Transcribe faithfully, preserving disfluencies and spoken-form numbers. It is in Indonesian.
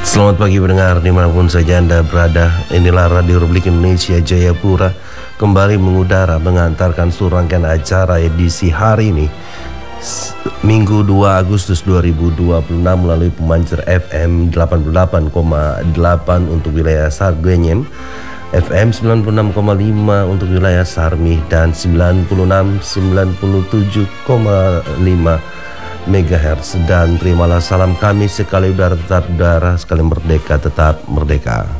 Selamat pagi pendengar dimanapun saja Anda berada. Inilah Radio Republik Indonesia Jayapura kembali mengudara mengantarkan serangkaian acara edisi hari ini Minggu dua Agustus dua ribu dua puluh enam melalui pemancar F M delapan puluh delapan koma delapan untuk wilayah Sargenyem, F M sembilan puluh enam koma lima untuk wilayah Sarmi, dan sembilan puluh enam sembilan puluh tujuh koma lima megahertz. Dan terimalah salam kami sekali udara tetap udara, sekali merdeka tetap merdeka.